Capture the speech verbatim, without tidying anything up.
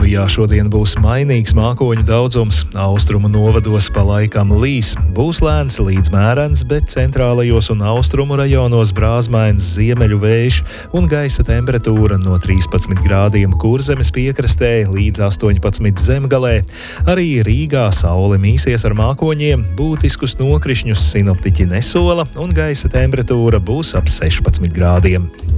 Latvijā šodien būs mainīgs mākoņu daudzums, austrumu novados pa laikam līs. Būs lēns līdz mērens, bet centrālajos un austrumu rajonos brāzmains ziemeļu vējš un gaisa temperatūra no trīspadsmit grādiem Kurzemes piekrastē līdz astoņpadsmit zemgalē. Arī Rīgā saule mīsies ar mākoņiem, būtiskus nokrišņus sinoptiķi nesola un gaisa temperatūra būs ap sešpadsmit grādiem.